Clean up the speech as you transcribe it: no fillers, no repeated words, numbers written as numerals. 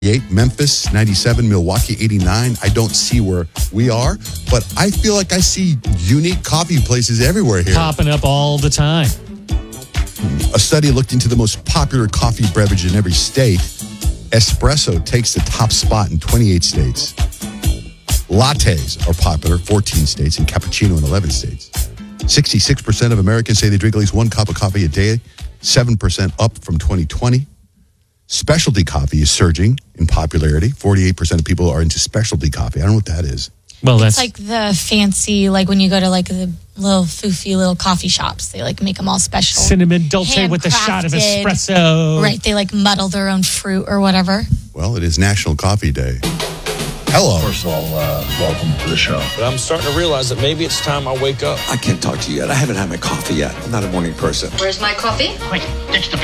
Memphis 97, Milwaukee 89. I don't see where we are, but I feel like I see unique coffee places everywhere here. Popping up all the time. A study looked into the most popular coffee beverage in every state. Espresso takes the top spot in 28 states. Lattes are popular, 14 states, and cappuccino in 11 states. 66% of Americans say they drink at least one cup of coffee a day, 7% up from 2020. Specialty coffee is surging in popularity. 48% of people are into specialty coffee. I don't know what that is. Well, It's that's like the fancy, like when you go to like the little foofy little coffee shops, they like make them all special. cinnamon dolce with a shot of Handcrafted. espresso. Right, they like muddle their own fruit or whatever. Well, it is National Coffee Day. Hello. First of all, welcome to the show. But I'm starting to realize that maybe it's time I wake up. I can't talk to you yet. I haven't had my coffee yet. I'm not a morning person. Where's my coffee? Quick, ditch the